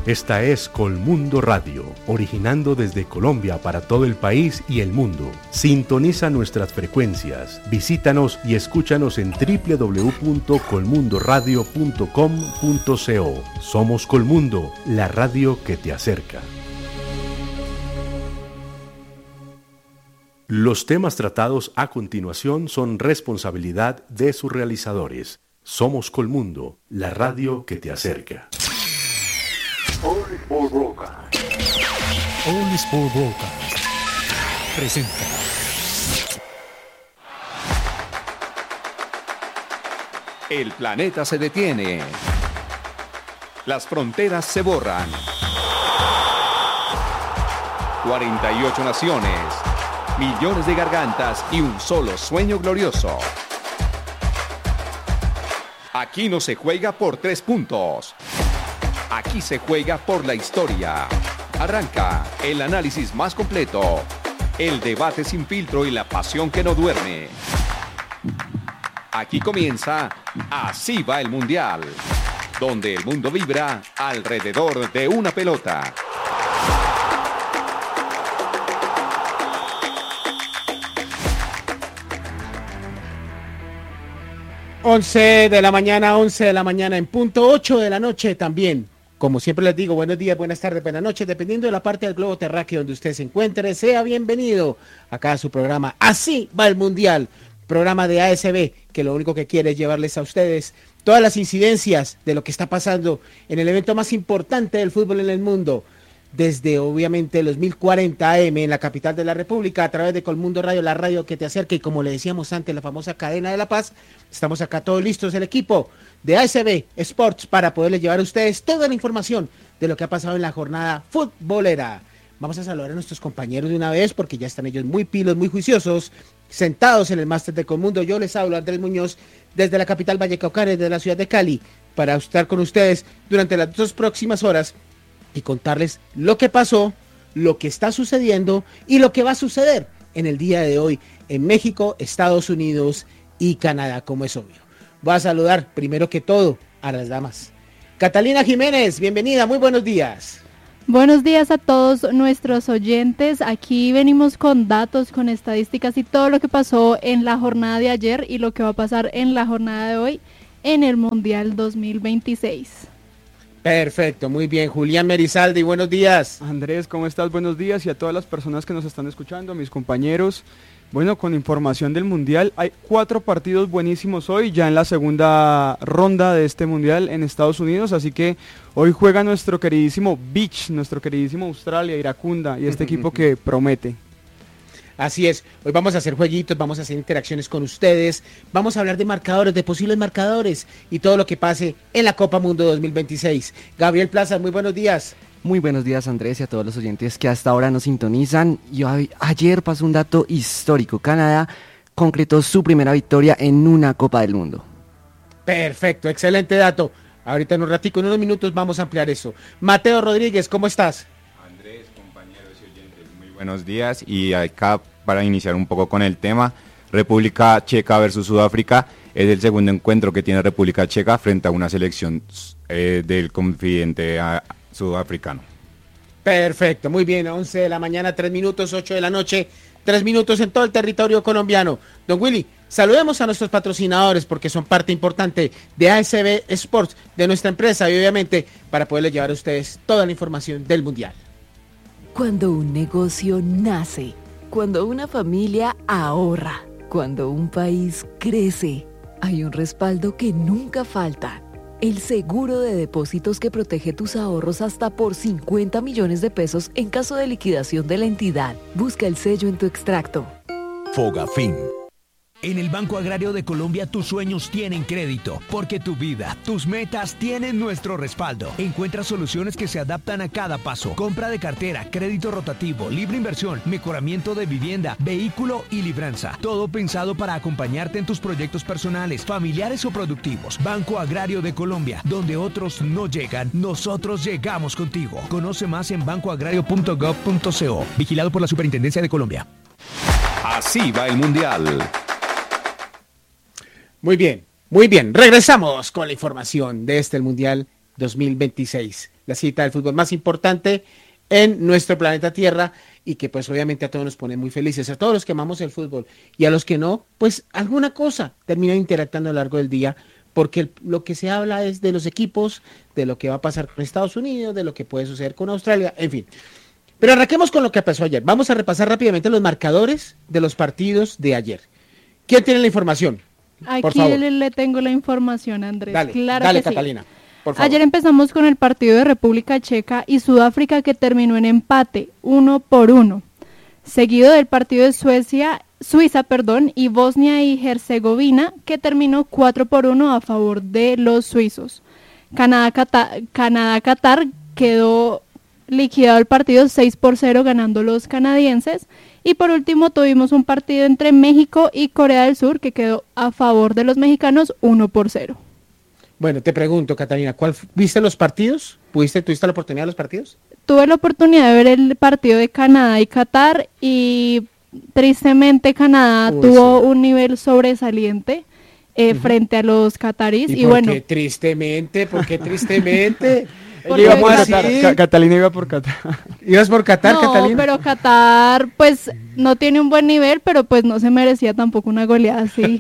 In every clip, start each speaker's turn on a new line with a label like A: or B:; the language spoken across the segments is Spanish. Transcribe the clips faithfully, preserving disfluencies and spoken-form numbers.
A: Esta es Colmundo Radio, originando desde Colombia para todo el país y el mundo. Sintoniza nuestras frecuencias, visítanos y escúchanos en doble u doble u doble u punto colmundo radio punto com punto co. Somos Colmundo, la radio que te acerca. Los temas tratados a continuación son responsabilidad de sus realizadores. Somos Colmundo, la radio que te acerca.
B: All Sport Broadcast.
C: All Sport Broadcast presenta.
D: El planeta se detiene. Las fronteras se borran. cuarenta y ocho naciones, millones de gargantas y un solo sueño glorioso. Aquí no se juega por tres puntos. Aquí se juega por la historia. Arranca el análisis más completo, el debate sin filtro y la pasión que no duerme. Aquí comienza Así va el Mundial, donde el mundo vibra alrededor de una pelota.
E: once de la mañana, once de la mañana en punto, ocho de la noche también. Como siempre les digo, buenos días, buenas tardes, buenas noches, dependiendo de la parte del globo terráqueo donde usted se encuentre. Sea bienvenido acá a su programa Así va el Mundial, programa de A S B, que lo único que quiere es llevarles a ustedes todas las incidencias de lo que está pasando en el evento más importante del fútbol en el mundo, desde obviamente los mil cuarenta A M en la capital de la República, a través de Colmundo Radio, la radio que te acerca, y como le decíamos antes, la famosa cadena de la paz. Estamos acá todos listos, el equipo de A S B Sports, para poderles llevar a ustedes toda la información de lo que ha pasado en la jornada futbolera. Vamos a saludar a nuestros compañeros de una vez, porque ya están ellos muy pilos, muy juiciosos, sentados en el máster de Colmundo. Yo les hablo, Andrés Muñoz, desde la capital Vallecaucana, desde la ciudad de Cali, para estar con ustedes durante las dos próximas horas y contarles lo que pasó, lo que está sucediendo y lo que va a suceder en el día de hoy en México, Estados Unidos y Canadá, como es obvio. Voy a saludar primero que todo a las damas. Catalina Jiménez, bienvenida, muy buenos días.
F: Buenos días a todos nuestros oyentes. Aquí venimos con datos, con estadísticas y todo lo que pasó en la jornada de ayer y lo que va a pasar en la jornada de hoy en el Mundial dos mil veintiséis.
E: Perfecto, muy bien. Julián Merizalde, buenos días.
G: Andrés, ¿cómo estás? Buenos días, y a todas las personas que nos están escuchando, mis compañeros. Bueno, con información del Mundial, hay cuatro partidos buenísimos hoy, ya en la segunda ronda de este Mundial en Estados Unidos, así que hoy juega nuestro queridísimo Beach, nuestro queridísimo Australia, Iracunda, y este equipo que promete.
E: Así es, hoy vamos a hacer jueguitos, vamos a hacer interacciones con ustedes, vamos a hablar de marcadores, de posibles marcadores y todo lo que pase en la Copa Mundo dos mil veintiséis. Gabriel Plaza, muy buenos días.
H: Muy buenos días, Andrés, y a todos los oyentes que hasta ahora nos sintonizan. Y hoy, ayer pasó un dato histórico. Canadá concretó su primera victoria en una Copa del Mundo.
E: Perfecto, excelente dato. Ahorita en un ratico, en unos minutos vamos a ampliar eso. Mateo Rodríguez, ¿cómo estás?
I: Andrés, compañeros y oyentes, muy buenos días. Y acá, para iniciar un poco con el tema, República Checa versus Sudáfrica es el segundo encuentro que tiene República Checa frente a una selección eh, del confidente a, sudafricano.
E: Perfecto, muy bien, once de la mañana, tres minutos, ocho de la noche, tres minutos en todo el territorio colombiano. Don Willy, saludemos a nuestros patrocinadores porque son parte importante de A S B Sports, de nuestra empresa, y obviamente para poderles llevar a ustedes toda la información del Mundial.
J: Cuando un negocio nace, cuando una familia ahorra, cuando un país crece, hay un respaldo que nunca falta. El seguro de depósitos que protege tus ahorros hasta por cincuenta millones de pesos en caso de liquidación de la entidad. Busca el sello en tu extracto.
C: Fogafín. En el Banco Agrario de Colombia tus sueños tienen crédito, porque tu vida, tus metas tienen nuestro respaldo. Encuentra soluciones que se adaptan a cada paso. Compra de cartera, crédito rotativo, libre inversión, mejoramiento de vivienda, vehículo y libranza. Todo pensado para acompañarte en tus proyectos personales, familiares o productivos. Banco Agrario de Colombia, donde otros no llegan, nosotros llegamos contigo. Conoce más en banco agrario punto gov punto co. Vigilado por la Superintendencia de Colombia.
D: Así va el Mundial.
E: Muy bien, muy bien. Regresamos con la información de este el Mundial dos mil veintiséis. La cita del fútbol más importante en nuestro planeta Tierra y que pues obviamente a todos nos pone muy felices, a todos los que amamos el fútbol y a los que no, pues alguna cosa termina interactuando a lo largo del día, porque el, lo que se habla es de los equipos, de lo que va a pasar con Estados Unidos, de lo que puede suceder con Australia, en fin. Pero arranquemos con lo que pasó ayer. Vamos a repasar rápidamente los marcadores de los partidos de ayer. ¿Quién tiene la información?
F: Aquí le, le tengo la información, Andrés.
E: Dale,
F: claro
E: dale
F: que sí.
E: Catalina. Por favor.
F: Ayer empezamos con el partido de República Checa y Sudáfrica, que terminó en empate, uno por uno. Seguido del partido de Suecia, Suiza, perdón, y Bosnia y Herzegovina, que terminó cuatro por uno a favor de los suizos. Canadá-Qatar Canadá, Qatar quedó liquidado el partido seis por cero, ganando los canadienses. Y por último tuvimos un partido entre México y Corea del Sur, que quedó a favor de los mexicanos uno por cero.
E: Bueno, te pregunto, Catalina, ¿cuál viste los partidos? ¿Pudiste, tuviste la oportunidad de los partidos?
F: Tuve la oportunidad de ver el partido de Canadá y Qatar y tristemente Canadá Uy, tuvo sí. un nivel sobresaliente eh, uh-huh. frente a los cataríes.
E: ¿Y,
F: y
E: por
F: bueno,
E: qué tristemente? ¿Por qué tristemente?
G: Iba por Qatar. Ca- Catalina iba por Qatar.
E: ¿Ibas por Qatar,
F: no,
E: Catalina?
F: pero Qatar pues no tiene un buen nivel, pero pues no se merecía tampoco una goleada así.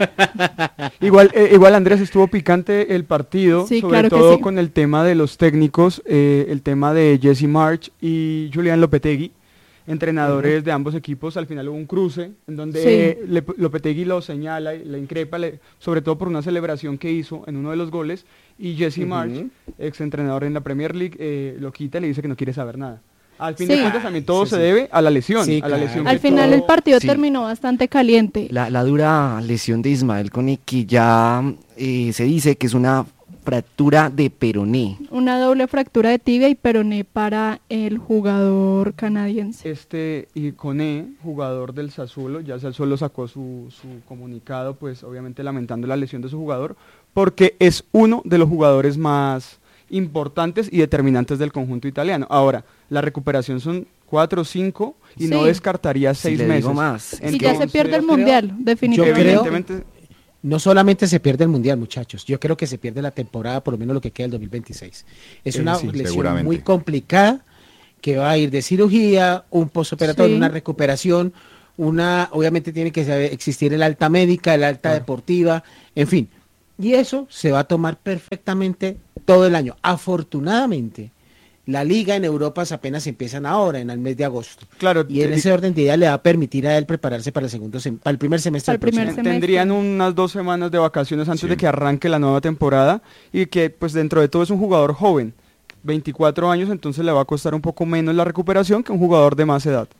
G: igual, eh, igual Andrés, estuvo picante el partido,
F: sí,
G: sobre
F: claro
G: todo
F: sí.
G: con el tema de los técnicos, eh, el tema de Jesse March y Julián Lopetegui, entrenadores uh-huh. de ambos equipos. Al final hubo un cruce en donde sí. Le, Lopetegui lo señala y le increpa, le, sobre todo por una celebración que hizo en uno de los goles, y Jesse uh-huh. March, ex entrenador en la Premier League, eh, lo quita y le dice que no quiere saber nada. Al fin sí. de cuentas también todo sí, se sí. debe a la lesión.
E: Sí,
G: a la
E: claro.
G: lesión
F: Al final
G: todo...
F: el partido
H: sí.
F: terminó bastante caliente.
H: La, la dura lesión de Ismael Koné, que ya eh, se dice que es una fractura de peroné.
F: Una doble fractura de tibia y peroné para el jugador canadiense.
G: Este y Koné, jugador del Sassuolo, ya Sassuolo sacó su, su comunicado, pues obviamente lamentando la lesión de su jugador, porque es uno de los jugadores más importantes y determinantes del conjunto italiano. Ahora, la recuperación son cuatro o cinco y sí. no descartaría seis
H: sí,
G: meses.
H: Más.
F: Y ya se pierde el mundial, definitivamente.
E: Yo creo, no solamente se pierde el mundial, muchachos, yo creo que se pierde la temporada, por lo menos lo que queda del dos mil veintiséis. Es una sí, lesión muy complicada que va a ir de cirugía, un postoperatorio, sí. una recuperación, una, obviamente tiene que saber, existir el alta médica, el alta ah. deportiva, en fin. Y eso se va a tomar perfectamente todo el año. Afortunadamente, la liga en Europa apenas empiezan ahora, en el mes de agosto.
G: Claro.
E: Y en ese orden de ideas le va a permitir a él prepararse para el segundo sem- para el primer semestre.
F: Para el primer semestre.
G: Tendrían unas dos semanas de vacaciones antes sí. de que arranque la nueva temporada y que pues dentro de todo es un jugador joven, veinticuatro años, entonces le va a costar un poco menos la recuperación que un jugador de más edad.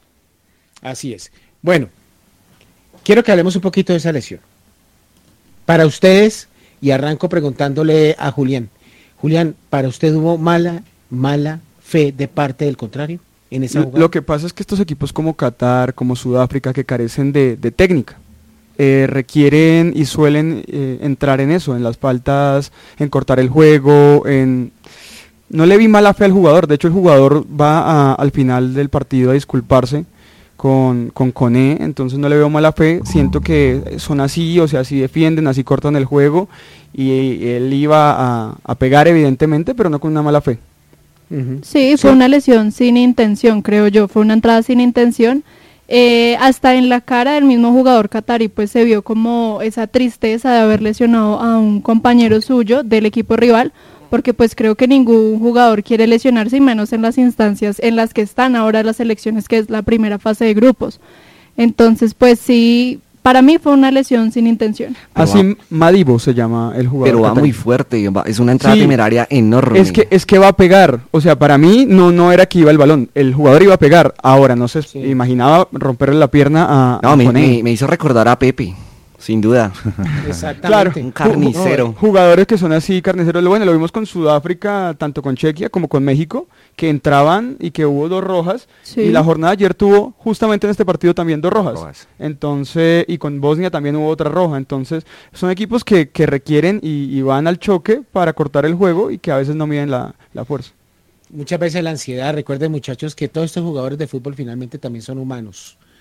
E: Así es. Bueno, quiero que hablemos un poquito de esa lesión. Para ustedes, y arranco preguntándole a Julián. Julián, ¿para usted hubo mala, mala fe de parte del contrario en esa jugada?
G: Lo que pasa es que estos equipos como Qatar, como Sudáfrica, que carecen de, de técnica, eh, requieren y suelen eh, entrar en eso, en las faltas, en cortar el juego, en... No le vi mala fe al jugador, de hecho el jugador va a, al final del partido a disculparse con, con Koné, entonces no le veo mala fe, siento que son así, o sea, así defienden, así cortan el juego, y él iba a, a pegar evidentemente, pero no con una mala fe.
F: Uh-huh. Sí, fue sí. una lesión sin intención, creo yo, fue una entrada sin intención, eh, hasta en la cara del mismo jugador catarí pues se vio como esa tristeza de haber lesionado a un compañero suyo del equipo rival, porque pues creo que ningún jugador quiere lesionarse, y menos en las instancias en las que están ahora las selecciones, que es la primera fase de grupos. Entonces pues sí, para mí fue una lesión sin intención.
G: Pero Así va, Madibo se llama el jugador.
H: Pero va muy fuerte, va, es una entrada
G: sí,
H: temeraria enorme.
G: Es que, es que va a pegar, o sea, para mí no, no era que iba el balón, el jugador iba a pegar, ahora no se sí. imaginaba romperle la pierna a...
H: No, a me, me, me hizo recordar a Pepe. Sin duda.
E: Exactamente.
G: Claro,
H: un carnicero.
G: Jugadores que son así, carniceros. Bueno, lo vimos con Sudáfrica, tanto con Chequia como con México, que entraban y que hubo dos rojas. Sí. Y la jornada ayer tuvo justamente en este partido también dos rojas. rojas. Entonces, y con Bosnia también hubo otra roja. Entonces, son equipos que, que requieren y, y van al choque para cortar el juego y que a veces no miden la, la fuerza.
E: Muchas veces la ansiedad, recuerden muchachos que todos estos jugadores de fútbol finalmente también son humanos.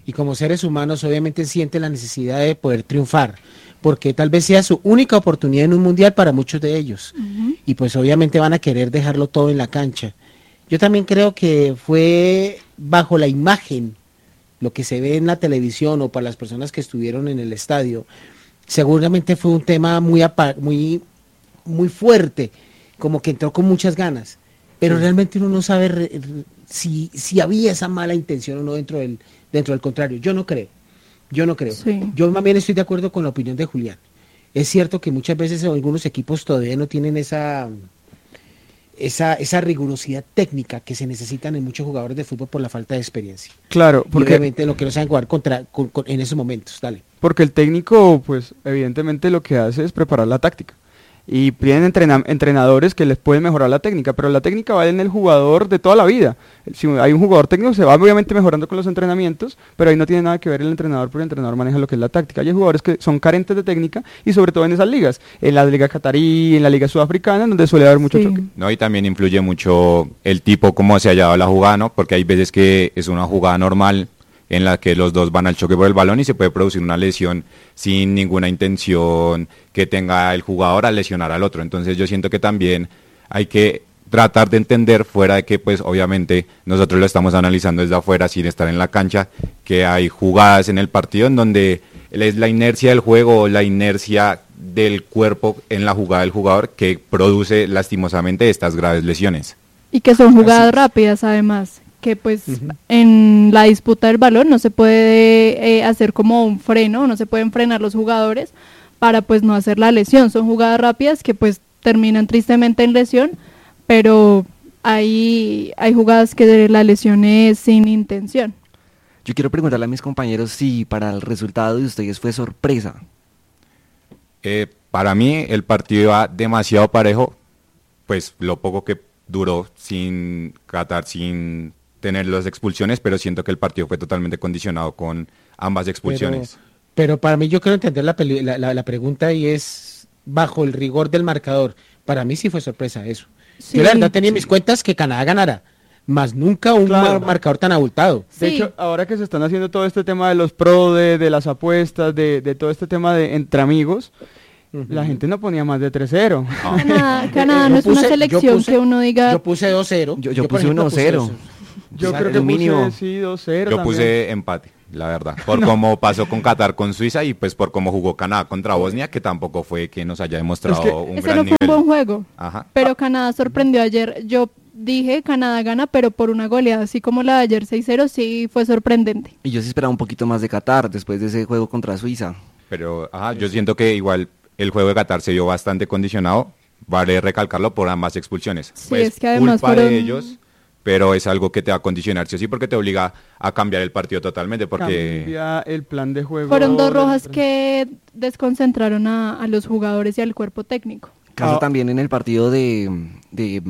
E: y como seres humanos obviamente sienten la necesidad de poder triunfar, porque tal vez sea su única oportunidad en un mundial para muchos de ellos, uh-huh. y pues obviamente van a querer dejarlo todo en la cancha. Yo también creo que fue bajo la imagen, lo que se ve en la televisión o para las personas que estuvieron en el estadio, seguramente fue un tema muy, muy, muy fuerte, como que entró con muchas ganas, pero sí. realmente uno no sabe re, si, si había esa mala intención o no dentro del, dentro del contrario. Yo no creo, yo no creo. Sí. Yo más bien estoy de acuerdo con la opinión de Julián. Es cierto que muchas veces algunos equipos todavía no tienen esa, esa, esa rigurosidad técnica que se necesitan en muchos jugadores de fútbol por la falta de experiencia.
G: Claro, porque
E: y obviamente lo que no saben jugar contra, con, con, en esos momentos. Dale.
G: Porque el técnico, pues evidentemente lo que hace es preparar la táctica. Y tienen entrena entrenadores que les pueden mejorar la técnica, pero la técnica va en el jugador de toda la vida. Si hay un jugador técnico, se va obviamente mejorando con los entrenamientos, pero ahí no tiene nada que ver el entrenador, porque el entrenador maneja lo que es la táctica. Hay jugadores que son carentes de técnica, y sobre todo en esas ligas, en la liga catarí, en la liga sudafricana, donde suele haber mucho sí. choque.
I: No, y también influye mucho el tipo, cómo se haya dado la jugada, ¿no? Porque hay veces que es una jugada normal, en la que los dos van al choque por el balón y se puede producir una lesión sin ninguna intención que tenga el jugador a lesionar al otro. Entonces yo siento que también hay que tratar de entender, fuera de que pues obviamente nosotros lo estamos analizando desde afuera sin estar en la cancha, que hay jugadas en el partido en donde es la inercia del juego, la inercia del cuerpo en la jugada del jugador que produce lastimosamente estas graves lesiones.
F: Y que son jugadas rápidas además, que pues uh-huh. en la disputa del balón no se puede eh, hacer como un freno, no se pueden frenar los jugadores para pues no hacer la lesión. Son jugadas rápidas que pues terminan tristemente en lesión, pero hay, hay jugadas que la lesión es sin intención.
H: Yo quiero preguntarle a mis compañeros si para el resultado de ustedes fue sorpresa.
I: Eh, para mí el partido iba demasiado parejo, pues lo poco que duró sin Qatar, sin tener las expulsiones, pero siento que el partido fue totalmente condicionado con ambas expulsiones.
E: Pero, pero para mí yo quiero entender la, la, la, la pregunta y es bajo el rigor del marcador. Para mí sí fue sorpresa eso. Sí, yo la verdad tenía sí. mis cuentas que Canadá ganara, más nunca un claro. mar, marcador tan abultado.
G: De sí. hecho, ahora que se están haciendo todo este tema de los pro, de, de las apuestas, de, de todo este tema de entre amigos, uh-huh. la gente no ponía más de tres cero.
F: No. Canadá, Canadá no es puse, una selección
E: puse,
F: que uno diga...
E: Yo puse dos cero.
H: Yo, yo, yo puse uno cero.
G: Yo creo que mínimo. Puse sí, dos cero.
I: Yo
G: también.
I: Puse empate, la verdad. Por no. cómo pasó con Qatar con Suiza y pues por cómo jugó Canadá contra Bosnia, que tampoco fue que nos haya demostrado es que un
F: ese
I: gran
F: no
I: nivel.
F: Fue un buen juego.
I: Ajá.
F: Pero Canadá sorprendió ayer. Yo dije Canadá gana, pero por una goleada, así como la de ayer seis cero, sí fue sorprendente.
H: Y yo sí esperaba un poquito más de Qatar después de ese juego contra Suiza.
I: Pero ajá, yo siento que igual el juego de Qatar se vio bastante condicionado, vale recalcarlo, por ambas expulsiones.
F: Sí,
I: pues,
F: es que además
I: culpa
F: fueron...
I: de ellos, pero es algo que te va a condicionar, sí o sí, porque te obliga a cambiar el partido totalmente, porque...
G: Cambia el plan de juego.
F: Fueron dos rojas que desconcentraron a, a los jugadores y al cuerpo técnico.
H: Caso oh. también en el partido de, de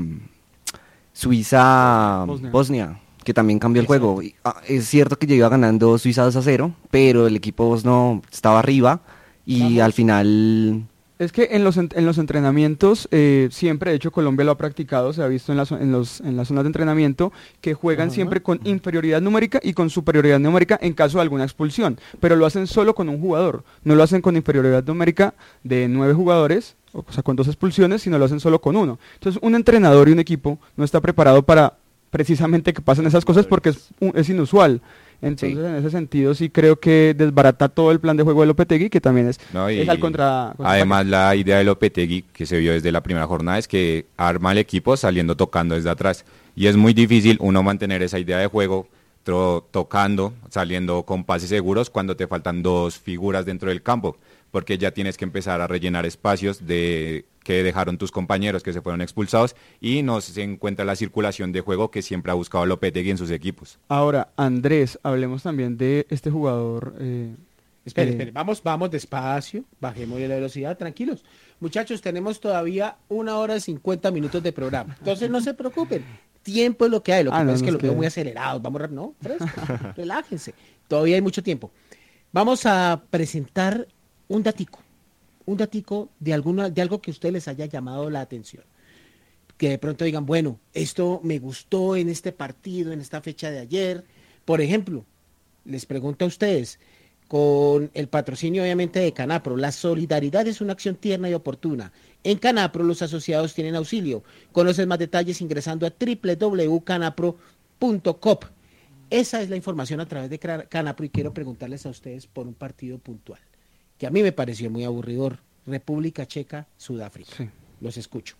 H: Suiza-Bosnia, Bosnia, que también cambió el
E: Exacto.
H: juego. Es cierto que ya iba ganando Suiza dos a cero, pero el equipo bosnio estaba arriba y Vamos. al final...
G: Es que en los, en los entrenamientos, eh, siempre, de hecho Colombia lo ha practicado, se ha visto en, la, en, los, en las zonas de entrenamiento, que juegan uh-huh. siempre con inferioridad numérica y con superioridad numérica en caso de alguna expulsión, pero lo hacen solo con un jugador, no lo hacen con inferioridad numérica de nueve jugadores, o sea, con dos expulsiones, sino lo hacen solo con uno. Entonces, un entrenador y un equipo no está preparado para precisamente que pasen esas cosas porque es, es inusual. Entonces, sí. en ese sentido, sí creo que desbarata todo el plan de juego de Lopetegui, que también es,
I: no, y,
G: es al contra, contra...
I: Además, la idea de Lopetegui, que se vio desde la primera jornada, es que arma el equipo saliendo tocando desde atrás. Y es muy difícil uno mantener esa idea de juego tro- tocando, saliendo con pases seguros, cuando te faltan dos figuras dentro del campo, porque ya tienes que empezar a rellenar espacios de que dejaron tus compañeros que se fueron expulsados y no se encuentra la circulación de juego que siempre ha buscado Lopetegui en sus equipos.
G: Ahora, Andrés, hablemos también de este jugador. Eh,
E: espere,
G: eh,
E: espere, vamos, vamos despacio, bajemos la velocidad, tranquilos. Muchachos, tenemos todavía una hora y cincuenta minutos de programa, entonces no se preocupen, tiempo es lo que hay, lo que
G: ah,
E: pasa
G: no,
E: es que
G: no
E: lo
G: es
E: veo
G: que...
E: muy acelerado, vamos, no, fresco, relájense, todavía hay mucho tiempo. Vamos a presentar un datico. un datico de alguna de algo que a ustedes les haya llamado la atención, que de pronto digan, bueno, esto me gustó en este partido, en esta fecha de ayer. Por ejemplo, les pregunto a ustedes, con el patrocinio obviamente de Canapro, la solidaridad es una acción tierna y oportuna. En Canapro los asociados tienen auxilio. Conocen más detalles ingresando a doble u doble u doble u punto canapro punto com. Esa es la información a través de Canapro y quiero preguntarles a ustedes por un partido puntual, que a mí me pareció muy aburridor. República Checa, Sudáfrica. Sí. Los escucho.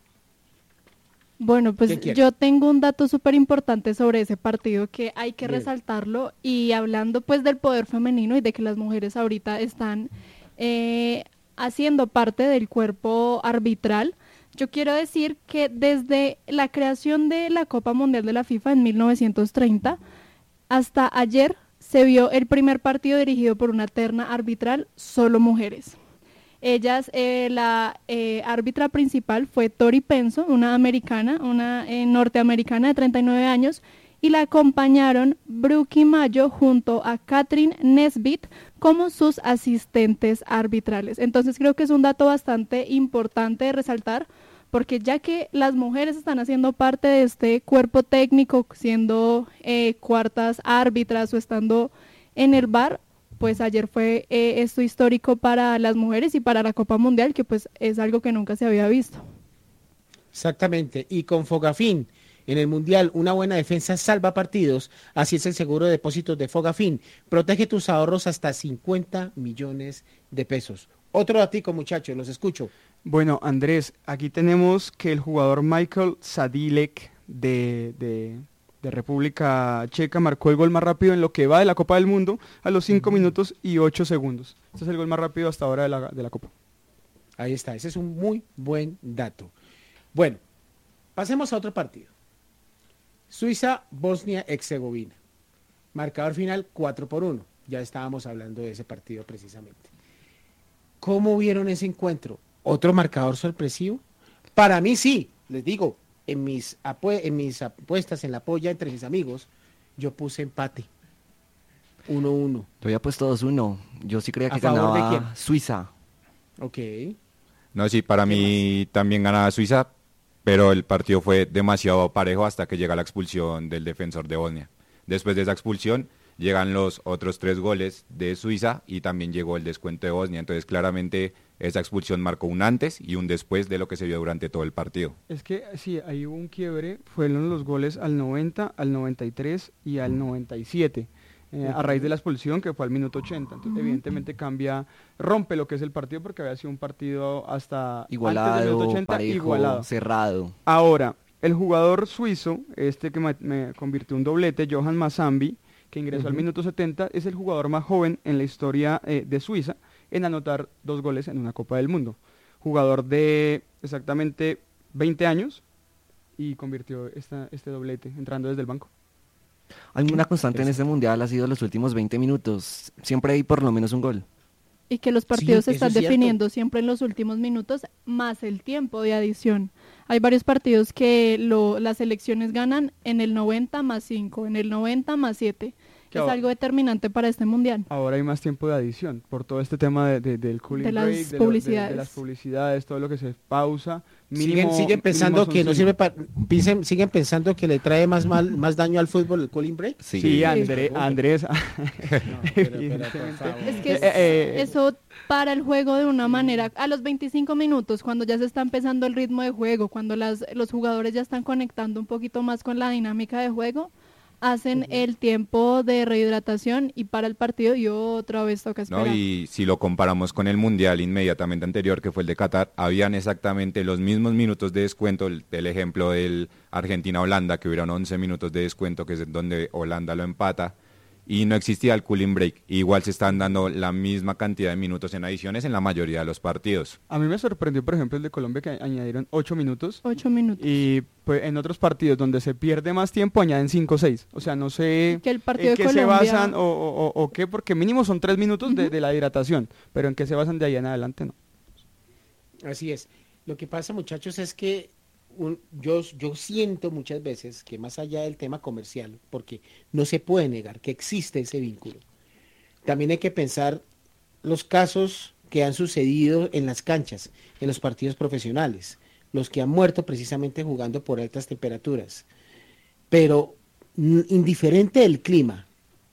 F: Bueno, pues yo tengo un dato súper importante sobre ese partido que hay que Bien. resaltarlo, y hablando pues del poder femenino y de que las mujeres ahorita están eh, haciendo parte del cuerpo arbitral, yo quiero decir que desde la creación de la Copa Mundial de la FIFA en mil novecientos treinta hasta ayer se vio el primer partido dirigido por una terna arbitral solo mujeres. Ellas, eh, la eh, árbitra principal fue Tori Penso, una americana, una eh, norteamericana de treinta y nueve años, y la acompañaron Brookie Mayo junto a Catherine Nesbitt como sus asistentes arbitrales. Entonces creo que es un dato bastante importante de resaltar, porque ya que las mujeres están haciendo parte de este cuerpo técnico, siendo eh, cuartas árbitras o estando en el V A R, pues ayer fue eh, esto histórico para las mujeres y para la Copa Mundial, que pues es algo que nunca se había visto.
E: Exactamente, y con Fogafín, en el Mundial, una buena defensa salva partidos, así es el seguro de depósitos de Fogafín, protege tus ahorros hasta cincuenta millones de pesos. Otro datico, muchachos, los escucho.
G: Bueno, Andrés, aquí tenemos que el jugador Michael Sadilek de... de... de República Checa marcó el gol más rápido en lo que va de la Copa del Mundo a los cinco minutos y ocho segundos. Este es el gol más rápido hasta ahora de la, de la Copa.
E: Ahí está, ese es un muy buen dato. Bueno, pasemos a otro partido. Suiza, Bosnia-Herzegovina. Marcador final cuatro por uno. Ya estábamos hablando de ese partido precisamente. ¿Cómo vieron ese encuentro? ¿Otro marcador sorpresivo? Para mí sí, les digo. En mis, apue en mis apuestas, en la polla entre mis amigos, yo puse empate. uno uno.
H: Yo había puesto dos uno. Yo sí creía que ganaba Suiza.
E: Ok.
I: No, sí, para mí más? también ganaba Suiza, pero el partido fue demasiado parejo hasta que llega la expulsión del defensor de Bosnia. Después de esa expulsión, llegan los otros tres goles de Suiza y también llegó el descuento de Bosnia. Entonces, claramente, esa expulsión marcó un antes y un después de lo que se vio durante todo el partido.
G: Es que sí, ahí hubo un quiebre, fueron los goles al noventa, al noventa y tres y al noventa y siete, eh, a raíz de la expulsión que fue al minuto ochenta. Entonces, evidentemente cambia, rompe lo que es el partido porque había sido un partido hasta
H: igualado,
G: antes del minuto ochenta,
H: parejo,
G: igualado.
H: cerrado.
G: Ahora, el jugador suizo, este que me, me convirtió un doblete, Johan Mazambi, que ingresó uh-huh. al minuto setenta, es el jugador más joven en la historia eh, de Suiza en anotar dos goles en una Copa del Mundo. Jugador de exactamente veinte años y convirtió esta, este doblete entrando desde el banco.
H: Alguna constante en este mundial ha sido los últimos veinte minutos. Siempre hay por lo menos un gol.
F: Y que los partidos sí, se están definiendo siempre en los últimos minutos, más el tiempo de adición. Hay varios partidos que lo, las selecciones ganan en el noventa más cinco, en el noventa más siete. Es ahora, algo determinante para este mundial.
G: Ahora hay más tiempo de adición por todo este tema de, de, del cooling
F: de
G: break,
F: las
G: de,
F: publicidades.
G: Lo, de, de las publicidades, todo lo que se pausa.
E: Mínimo, siguen, siguen pensando que no sirve para, siguen, siguen pensando que le trae más mal, más daño al fútbol el cooling break.
G: Sí, sí André, Andrés. No,
E: pero, pero,
F: es que es, eh, eso para el juego de una manera. A los veinticinco minutos, cuando ya se está empezando el ritmo de juego, cuando las, los jugadores ya están conectando un poquito más con la dinámica de juego, hacen uh-huh. el tiempo de rehidratación y para el partido y otra vez toca esperar.
I: No, y si lo comparamos con el mundial inmediatamente anterior, que fue el de Qatar, habían exactamente los mismos minutos de descuento. El, el ejemplo del Argentina-Holanda, que hubieron once minutos de descuento, que es donde Holanda lo empata, y no existía el cooling break. Igual se están dando la misma cantidad de minutos en adiciones en la mayoría de los partidos.
G: A mí me sorprendió, por ejemplo, el de Colombia, que añadieron ocho minutos.
F: ocho minutos.
G: Y pues en otros partidos donde se pierde más tiempo añaden cinco o seis. O sea, no sé
F: que el partido
G: en qué
F: de
G: se
F: Colombia...
G: basan o, o, o, o qué, porque mínimo son tres minutos uh-huh. de, de la hidratación, pero en qué se basan de ahí en adelante no.
E: Así es. Lo que pasa, muchachos, es que Un, yo, yo siento muchas veces que más allá del tema comercial, porque no se puede negar que existe ese vínculo, también hay que pensar los casos que han sucedido en las canchas, en los partidos profesionales, los que han muerto precisamente jugando por altas temperaturas. Pero indiferente del clima,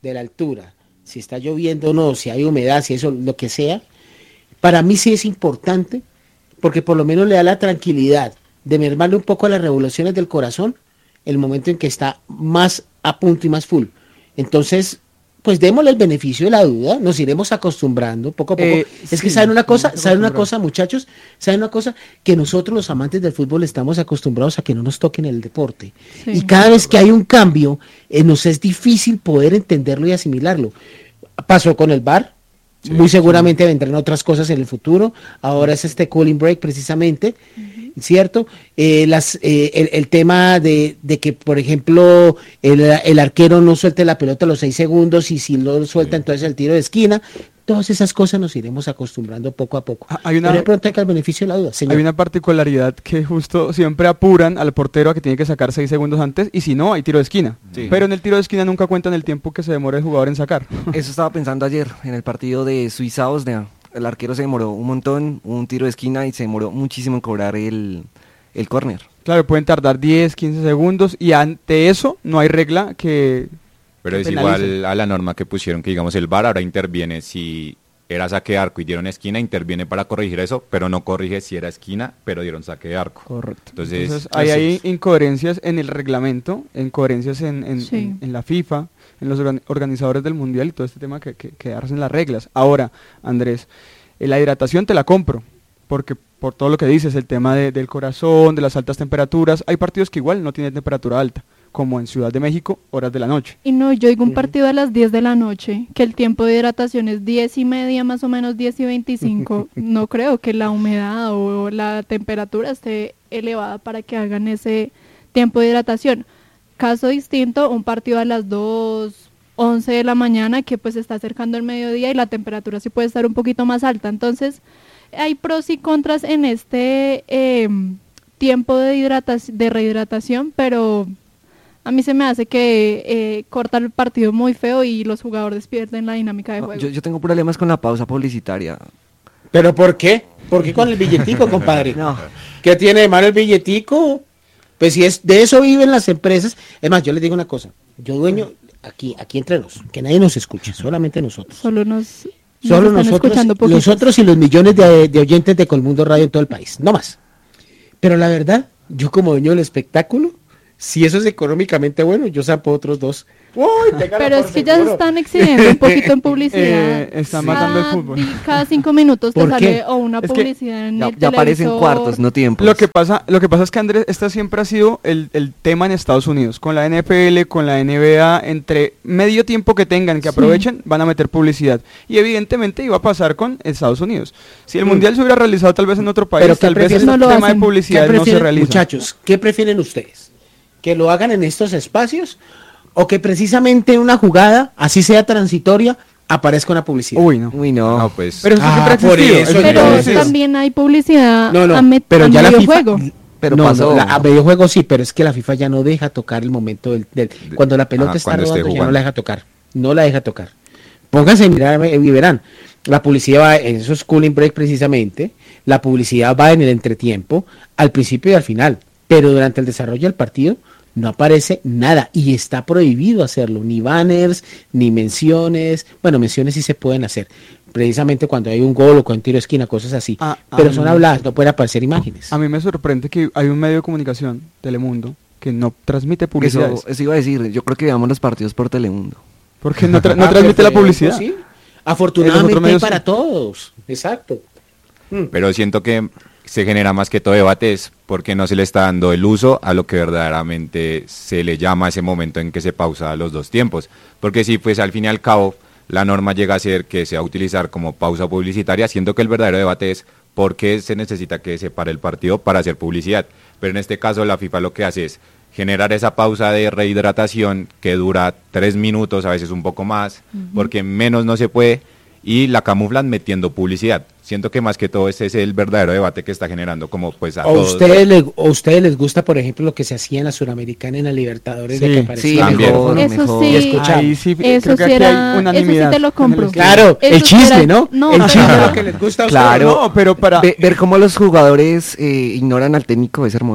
E: de la altura, si está lloviendo o no, si hay humedad, si eso, lo que sea, para mí sí es importante, porque por lo menos le da la tranquilidad de mermarle un poco a las revoluciones del corazón el momento en que está más a punto y más full. Entonces, pues démosle el beneficio de la duda, nos iremos acostumbrando poco a poco. Eh, es sí, que saben una cosa, saben una cosa, muchachos, saben una cosa, que nosotros los amantes del fútbol estamos acostumbrados a que no nos toquen el deporte. Sí. Y cada vez que hay un cambio, eh, nos es difícil poder entenderlo y asimilarlo. Pasó con el V A R, sí, muy seguramente sí. vendrán otras cosas en el futuro. Ahora es este cooling break precisamente. Uh-huh. ¿Cierto? Eh, las, eh, el, el tema de, de que, por ejemplo, el, el arquero no suelte la pelota a los seis segundos y si lo suelta, sí. entonces el tiro de esquina. Todas esas cosas nos iremos acostumbrando poco a poco.
G: Hay una,
E: Pero de pronto hay que el beneficio de la duda, señor.
G: Hay una particularidad que justo siempre apuran al portero a que tiene que sacar seis segundos antes y si no, hay tiro de esquina. Sí. Pero en el tiro de esquina nunca cuentan el tiempo que se demora el jugador en sacar.
H: Eso estaba pensando ayer en el partido de Suiza-Bosnia. El arquero se demoró un montón, un tiro de esquina y se demoró muchísimo en cobrar el, el córner.
G: Claro, pueden tardar diez, quince segundos y ante eso no hay regla que...
I: Pero es igual a la norma que pusieron, que digamos el V A R ahora interviene si era saque de arco y dieron esquina, interviene para corregir eso, pero no corrige si era esquina, pero dieron saque de arco.
G: Correcto. Entonces, Entonces hay, hay incoherencias en el reglamento, incoherencias en, en, sí. en, en la FIFA, en los organizadores del Mundial y todo este tema que, que, que hacen las reglas. Ahora, Andrés, eh, la hidratación te la compro, porque por todo lo que dices, el tema de, del corazón, de las altas temperaturas, hay partidos que igual no tienen temperatura alta, como en Ciudad de México, horas de la noche.
F: Y no, yo digo un partido a las diez de la noche, que el tiempo de hidratación es diez y media, más o menos diez y veinticinco, no creo que la humedad o la temperatura esté elevada para que hagan ese tiempo de hidratación. Caso distinto, un partido a las dos, once de la mañana, que pues está acercando el mediodía y la temperatura sí puede estar un poquito más alta. Entonces, hay pros y contras en este eh, tiempo de, hidratación, de rehidratación, pero... A mí se me hace que eh, corta el partido muy feo y los jugadores pierden la dinámica de juego.
H: Yo, yo tengo problemas con la pausa publicitaria.
E: ¿Pero por qué? ¿Por qué con el billetico, compadre? No. ¿Qué tiene de malo el billetico? Pues si es de eso viven las empresas. Es más, yo les digo una cosa. Yo dueño, aquí aquí entre nos, que nadie nos escuche, solamente nosotros.
F: Solo nos,
E: Solo nos nosotros, nosotros y los millones de, de oyentes de Colmundo Radio en todo el país. No más. Pero la verdad, yo como dueño del espectáculo, si eso es económicamente bueno, yo sapo otros dos. Uy,
F: pero es que seguro. Ya se están excediendo un poquito en publicidad.
G: Eh, están sí. matando el fútbol.
F: Cada cinco minutos te sale o una es publicidad en
H: ya,
F: el
H: ya aparecen cuartos, no tiempos.
G: Lo que pasa, lo que pasa es que Andrés, esta siempre ha sido el, el tema en Estados Unidos. Con la N F L, con la N B A, entre medio tiempo que tengan, que aprovechen, sí. van a meter publicidad. Y evidentemente iba a pasar con Estados Unidos. Si el mm. Mundial se hubiera realizado tal vez en otro país, pero tal vez el no tema hacen. de publicidad no se realiza.
E: Muchachos, ¿qué prefieren ustedes? ¿Que lo hagan en estos espacios? O que precisamente en una jugada, así sea transitoria, aparezca una publicidad.
G: Uy, no.
H: Uy, no. no
G: pues.
E: Pero eso ah, siempre por eso,
F: Pero eso también hay publicidad
E: no, no,
F: a, met-
E: pero
F: a
E: ya
F: medio
E: la FIFA,
F: juego.
E: Pero no, no, la, a medio juego sí, pero es que la FIFA ya no deja tocar el momento del... del cuando la pelota ah, está rodando ya no la deja tocar. No la deja tocar. Pónganse a mirar y verán. La publicidad va en esos cooling break precisamente. La publicidad va en el entretiempo, al principio y al final. Pero durante el desarrollo del partido no aparece nada y está prohibido hacerlo, ni banners, ni menciones, bueno, menciones sí se pueden hacer, precisamente cuando hay un gol o con tiro de esquina, cosas así, ah, pero son habladas, no pueden aparecer imágenes.
G: A mí me sorprende que hay un medio de comunicación, Telemundo, que no transmite publicidad.
H: Eso, eso iba a decir, yo creo que veamos los partidos por Telemundo.
G: ¿Por qué no, tra- no ah, transmite la publicidad?
E: Sí. Afortunadamente para sí. todos, exacto.
I: Pero siento que se genera más que todo debates porque no se le está dando el uso a lo que verdaderamente se le llama ese momento en que se pausa los dos tiempos. Porque si pues al fin y al cabo la norma llega a ser que se va a utilizar como pausa publicitaria, siento que el verdadero debate es por qué se necesita que se pare el partido para hacer publicidad. Pero en este caso la FIFA lo que hace es generar esa pausa de rehidratación que dura tres minutos, a veces un poco más, uh-huh. porque menos no se puede, y la camuflan metiendo publicidad. Siento que más que todo este es el verdadero debate que está generando como pues a
E: ¿O
I: todos.
E: Ustedes le, ¿O ustedes les gusta, por ejemplo, lo que se hacía en la Suramericana, en la Libertadores?
G: Sí,
E: de que aparecía
H: sí, mejor,
F: eso
H: mejor.
F: sí,
G: Ahí sí
F: eso
G: creo
F: sí
G: que
F: era,
G: hay unanimidad.
F: eso sí te lo compro.
E: Claro,
F: eso
E: el chisme,
F: era,
E: ¿no?
F: no
E: el
F: pero,
E: chisme es lo que les gusta a ustedes.
H: Claro,
G: no, pero para
H: Ve, ver cómo los jugadores eh, ignoran al técnico es hermoso.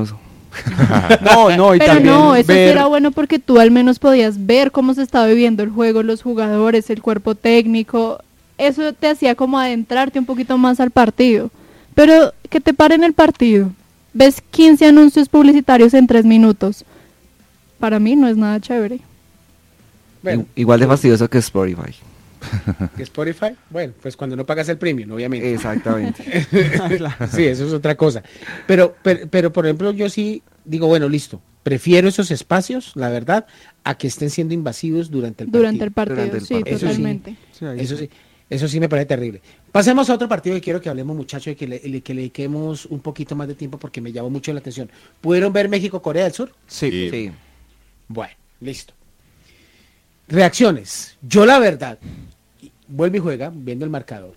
G: No, no, y
F: Pero
G: también
F: no, eso sí
G: ver-
F: era bueno porque tú al menos podías ver cómo se estaba viviendo el juego, los jugadores, el cuerpo técnico. Eso te hacía como adentrarte un poquito más al partido. Pero que te paren el partido. Ves quince anuncios publicitarios en tres minutos. Para mí no es nada chévere.
E: Bueno,
H: I- Igual de fastidioso que Spotify.
E: ¿que Spotify? Bueno, pues cuando no pagas el premium, obviamente.
H: Exactamente.
E: Sí, eso es otra cosa. Pero, pero, pero, por ejemplo, yo sí digo, bueno, listo. Prefiero esos espacios, la verdad, a que estén siendo invasivos durante el partido.
F: Durante el partido,
H: Durante el
F: sí,
H: partido.
E: Eso sí.
F: totalmente.
G: Sí, ahí
E: Eso
G: sí.
E: sí, eso sí me parece terrible. Pasemos a otro partido que quiero que hablemos, muchachos, y que le, le- que le dediquemos un poquito más de tiempo porque me llamó mucho la atención. ¿Pudieron ver México-Corea del Sur?
G: Sí.
H: Sí.
E: Bueno, listo. Reacciones. Yo la verdad, vuelve y juega, viendo el marcador.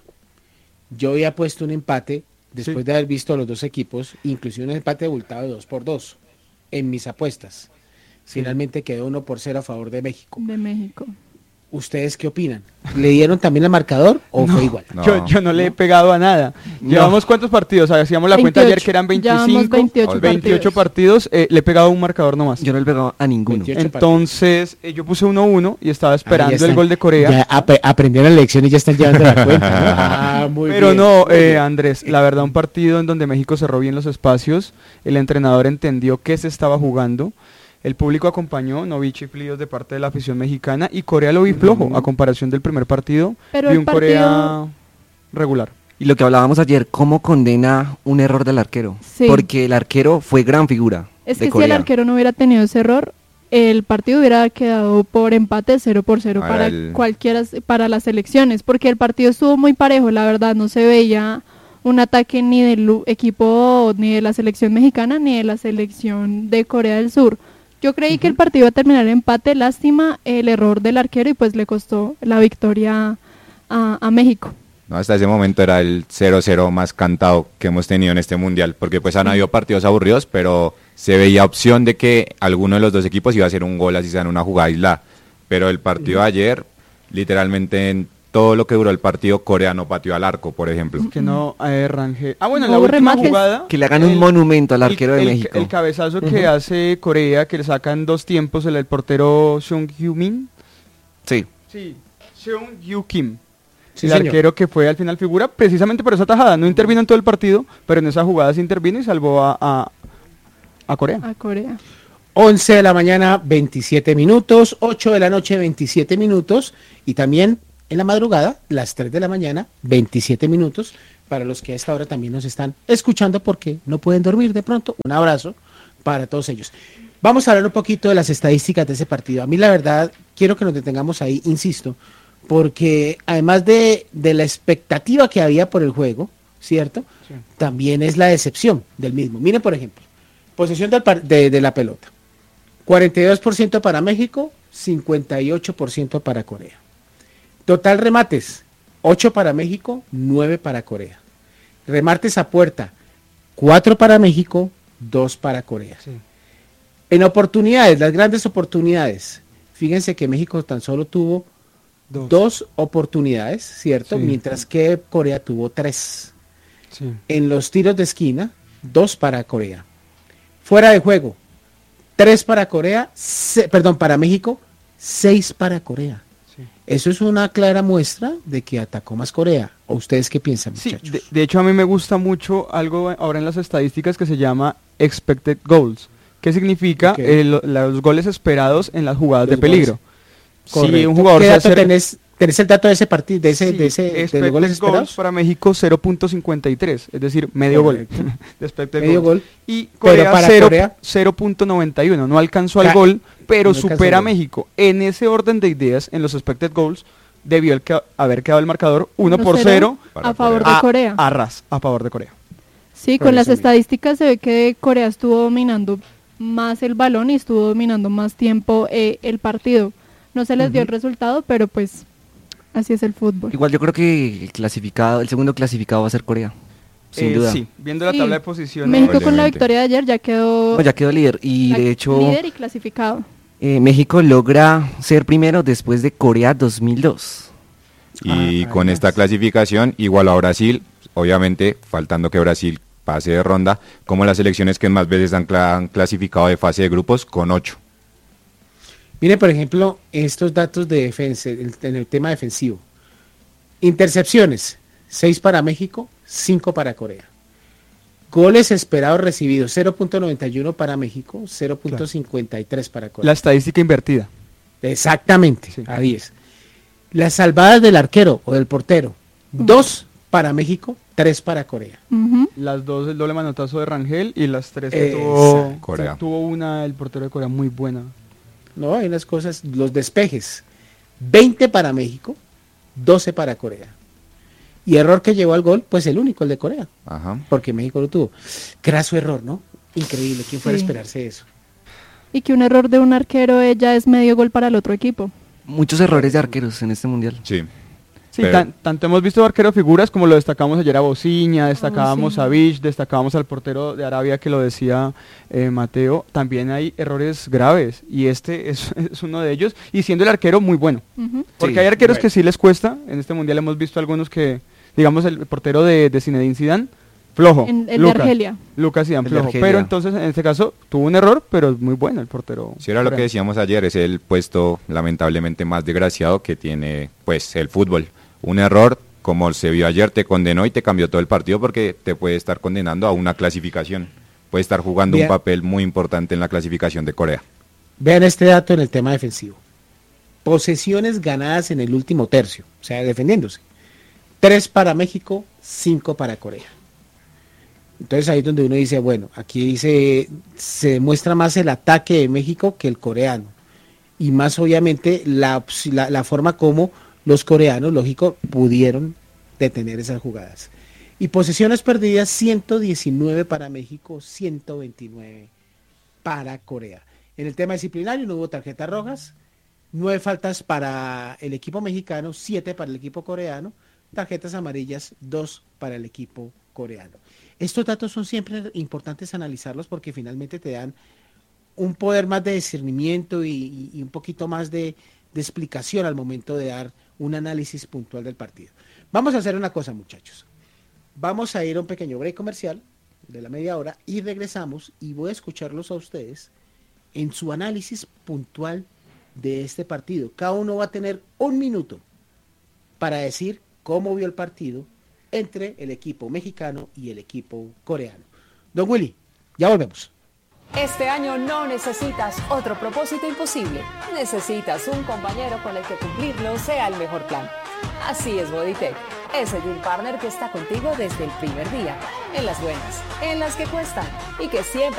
E: Yo había puesto un empate después
G: Sí.
E: de haber visto a los dos equipos, inclusive un empate abultado de dos por dos en mis apuestas. Finalmente quedó uno por cero a favor de México.
F: De México.
E: ¿Ustedes qué opinan? ¿Le dieron también el marcador o fue igual?
I: No.
G: Yo, yo no le he pegado a nada.
H: No.
G: Llevamos cuántos partidos, hacíamos la cuenta ayer que eran
F: Llevamos
G: veinticinco,
F: veintiocho
G: veintiocho
F: partidos.
G: partidos, eh, le he pegado un marcador nomás.
H: Yo no le he pegado a ninguno.
E: veintiocho
G: Entonces, eh, yo puse uno uno y estaba
E: Ah,
G: esperando
E: ya
G: el
E: están-
G: gol de Corea.
E: Ya ap- aprendieron la lección y ya están llevando la cuenta. ¿no? Ah, muy
G: Pero
E: bien,
G: no,
E: muy
G: eh,
E: bien.
G: Andrés, la verdad, un partido en donde México cerró bien los espacios, el entrenador entendió qué se estaba jugando, el público acompañó, no vi chiflidos de parte de la afición mexicana y Corea lo vi flojo a comparación del primer partido,
F: Pero
G: vi
F: el
G: un Corea
F: partido-
G: regular.
H: Y lo que hablábamos ayer, ¿cómo condena un error del arquero?
F: Sí.
H: Porque el arquero fue gran figura
F: Es
H: de
F: que
H: Corea.
F: si el arquero no hubiera tenido ese error, el partido hubiera quedado por empate cero por cero
I: Ahora
F: para
I: el-
F: cualquiera, para las elecciones, porque el partido estuvo muy parejo, la verdad, no se veía un ataque ni del u- equipo, ni de la selección mexicana, ni de la selección de Corea del Sur. Yo creí que el partido iba a terminar en empate, lástima el error del arquero y pues le costó la victoria a, a México.
I: No, hasta ese momento era el cero cero más cantado que hemos tenido en este mundial, porque pues han habido partidos aburridos, pero se veía opción de que alguno de los dos equipos iba a hacer un gol así sea en una jugada aislada. Pero el partido de ayer, literalmente en todo lo que duró el partido, Corea no pateó al arco, por ejemplo.
G: Que no eh, Rangel. Ah, bueno, en
F: No
G: la
F: hubo
G: última
F: remates.
G: jugada.
H: Que le hagan un
G: el-
H: monumento al
G: el-
H: arquero de
G: el-
H: México.
G: El cabezazo que hace Corea, que le sacan dos tiempos, el, el portero Seung Hyu Min.
H: Sí.
G: Sí, Seung Hyu Kim.
E: Sí,
G: el
E: señor.
G: arquero que fue al final figura precisamente por esa tajada. No intervino en todo el partido, pero en esa jugada se intervino y salvó a, a, a Corea.
F: A Corea.
E: once de la mañana, veintisiete minutos, ocho de la noche, veintisiete minutos, y también en la madrugada, las tres de la mañana, veintisiete minutos, para los que a esta hora también nos están escuchando porque no pueden dormir de pronto. Un abrazo para todos ellos. Vamos a hablar un poquito de las estadísticas de ese partido. A mí la verdad, quiero que nos detengamos ahí, insisto, porque además de, de la expectativa que había por el juego, ¿cierto?
G: Sí.
E: También es la decepción del mismo. Miren, por ejemplo, posesión del par- de, de la pelota. cuarenta y dos por ciento para México, cincuenta y ocho por ciento para Corea. Total remates, ocho para México, nueve para Corea. Remates a puerta, cuatro para México, dos para Corea.
G: Sí.
E: En oportunidades, las grandes oportunidades, fíjense que México tan solo tuvo
G: Dos.
E: dos oportunidades, ¿cierto?
G: Sí.
E: Mientras que Corea tuvo tres.
G: Sí.
E: En los tiros de esquina, dos para Corea. Fuera de juego, tres para Corea, se- perdón, para México, seis para Corea.
G: Sí.
E: Eso es una clara muestra de que atacó más Corea. ¿O ustedes qué piensan,
G: Sí,
E: muchachos?
G: de, de hecho a mí me gusta mucho algo ahora en las estadísticas que se llama expected goals, que significa
E: Ok.
G: eh, lo- los goles esperados en las jugadas
E: Los
G: de peligro.
E: goles.
G: Si
E: Correcto.
G: un jugador
E: ¿Qué
G: se
E: dato
G: acerca-
E: tenés? ¿Tenés el dato de ese partido, de ese,
G: Sí,
E: de ese, de los
G: expected
E: goles
G: goals
E: esperados?
G: para México cero punto cincuenta y tres, es decir, medio
E: Correcto.
G: gol. de expected
E: Medio
G: goals.
E: gol.
G: Y
E: Pero
G: Corea,
E: para
G: cero-
E: Corea-
G: cero punto noventa y uno, no alcanzó al
E: Ca-
G: gol, pero
E: no alcanzó
G: supera a
E: el gol.
G: México. En ese orden de ideas, en los expected goals, debió el ca- haber quedado el marcador uno por cero
I: Para
F: a favor
I: Corea.
F: de Corea.
G: a ras, a favor de Corea.
F: Sí,
E: Por
F: con las
E: eso mismo.
F: estadísticas se ve que Corea estuvo dominando más el balón y estuvo dominando más tiempo eh, el partido. No se les dio el resultado, pero pues así es el fútbol.
H: Igual yo creo que el clasificado, el segundo clasificado va a ser Corea. Sin
G: Eh,
H: duda.
G: Sí, viendo la
F: Sí.
G: tabla de posiciones.
F: México con la
I: Probablemente.
F: victoria de ayer ya quedó
H: No, ya quedó líder y
F: la-
H: de hecho
F: líder y clasificado.
H: eh, México logra ser primero después de Corea dos mil dos.
I: Y
E: Ah,
I: con
E: además.
I: esta clasificación igualó a Brasil, obviamente faltando que Brasil pase de ronda, como las selecciones que más veces han, cla- han clasificado de fase de grupos con ocho.
E: Mire, por ejemplo, estos datos de defensa, en en el tema defensivo. Intercepciones, seis para México, cinco para Corea. Goles esperados recibidos, cero punto noventa y uno para México, cero punto cincuenta y tres para Corea.
G: La estadística invertida.
E: Exactamente,
G: Sí.
E: a diez. Las salvadas del arquero o del portero, dos para México, tres para Corea.
F: Ujú.
G: Las dos el doble manotazo de Rangel y las tres que
E: Exacto.
G: tuvo
I: Corea.
G: tuvo una el portero de Corea muy buena.
E: No, hay unas cosas, los despejes, veinte para México, doce para Corea. Y error que llevó al gol, pues el único, el de Corea,
I: Ajá.
E: porque México lo tuvo. Craso error, ¿no? Increíble, ¿quién fuera a
F: Sí.
E: esperarse eso?
F: Y que un error de un arquero eh, ya es medio gol para el otro equipo.
H: Muchos errores de arqueros en este mundial.
I: Sí.
G: Sí,
I: Pero-
G: tan- tanto hemos visto arquero figuras como lo destacamos ayer a Bociña, destacábamos
F: Bociña.
G: a Vich, destacábamos al portero de Arabia que lo decía eh, Mateo. También hay errores graves y este es, es uno de ellos y siendo el arquero muy bueno.
F: Ujú.
G: Porque
E: Sí,
G: hay arqueros
E: bueno.
G: que sí les cuesta. En este mundial hemos visto algunos que, digamos, el portero de, de Zinedine Zidane, flojo.
F: En- el de
G: Lucas,
F: Argelia.
G: Lucas Zidane,
H: El de
G: flojo.
H: Argelia.
G: Pero entonces, en este caso, tuvo un error, pero es muy bueno el portero.
I: Si era lo que
G: coreano.
I: decíamos ayer, es el puesto lamentablemente más desgraciado que tiene pues el fútbol. Un error, como se vio ayer, te condenó y te cambió todo el partido porque te puede estar condenando a una clasificación. Puede estar jugando
E: Bien.
I: un papel muy importante en la clasificación de Corea.
E: Vean este dato en el tema defensivo. Posesiones ganadas en el último tercio, o sea, defendiéndose. Tres para México, cinco para Corea. Entonces ahí es donde uno dice, bueno, aquí dice, se demuestra más el ataque de México que el coreano. Y más obviamente la, la, la forma como los coreanos, lógico, pudieron detener esas jugadas. Y posesiones perdidas, ciento diecinueve para México, ciento veintinueve para Corea. En el tema disciplinario no hubo tarjetas rojas, nueve faltas para el equipo mexicano, siete para el equipo coreano, tarjetas amarillas, dos para el equipo coreano. Estos datos son siempre importantes analizarlos porque finalmente te dan un poder más de discernimiento y, y- y un poquito más de, de explicación al momento de dar un análisis puntual del partido. Vamos a hacer una cosa, muchachos. Vamos a ir a un pequeño break comercial de la media hora y regresamos y voy a escucharlos a ustedes en su análisis puntual de este partido. Cada uno va a tener un minuto para decir cómo vio el partido entre el equipo mexicano y el equipo coreano. Don Willy, ya volvemos.
K: Este año no necesitas otro propósito imposible. Necesitas un compañero con el que cumplirlo sea el mejor plan. Así es Bodytech, ese Dream Partner que está contigo desde el primer día, en las buenas, en las que cuestan y que siempre